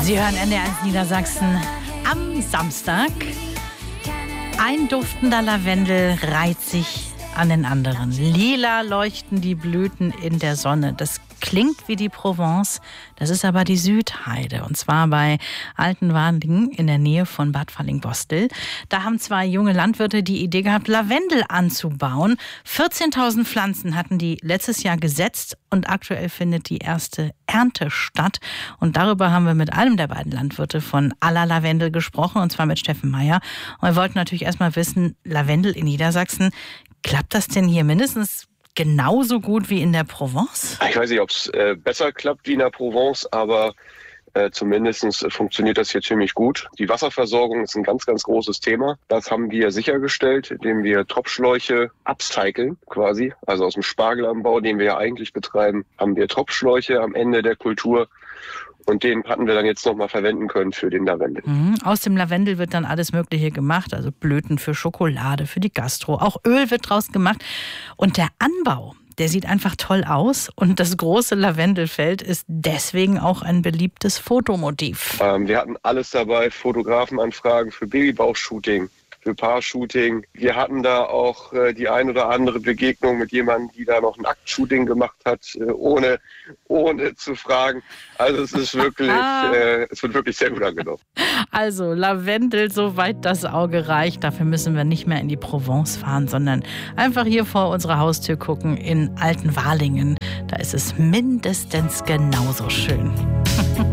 Sie hören NDR1 Niedersachsen am Samstag. Ein duftender Lavendel reiht sich an den anderen. Lila leuchten die Blüten in der Sonne. Das klingt wie die Provence, das ist aber die Südheide. Und zwar bei Altenwarlingen in der Nähe von Bad Fallingbostel. Da haben zwei junge Landwirte die Idee gehabt, Lavendel anzubauen. 14.000 Pflanzen hatten die letztes Jahr gesetzt und aktuell findet die erste Ernte statt. Und darüber haben wir mit einem der beiden Landwirte von Aller Lavendel gesprochen, und zwar mit Steffen Meyer. Und wir wollten natürlich erstmal wissen, Lavendel in Niedersachsen, klappt das denn hier mindestens genauso gut wie in der Provence? Ich weiß nicht, ob es besser klappt wie in der Provence, aber zumindest funktioniert das hier ziemlich gut. Die Wasserversorgung ist ein ganz, ganz großes Thema. Das haben wir sichergestellt, indem wir Tropfschläuche upcyclen quasi. Also aus dem Spargelanbau, den wir ja eigentlich betreiben, haben wir Tropfschläuche am Ende der Kultur. Und den hatten wir dann jetzt nochmal verwenden können für den Lavendel. Aus dem Lavendel wird dann alles Mögliche gemacht. Also Blüten für Schokolade, für die Gastro. Auch Öl wird draus gemacht. Und der Anbau, der sieht einfach toll aus. Und das große Lavendelfeld ist deswegen auch ein beliebtes Fotomotiv. Wir hatten alles dabei. Fotografenanfragen für Babybauchshooting, für Paar-Shooting. Wir hatten da auch die ein oder andere Begegnung mit jemandem, die da noch ein Aktshooting gemacht hat, ohne zu fragen. Also es ist wirklich, es wird wirklich sehr gut angenommen. Also Lavendel, soweit das Auge reicht. Dafür müssen wir nicht mehr in die Provence fahren, sondern einfach hier vor unserer Haustür gucken in Altenwarlingen. Da ist es mindestens genauso schön.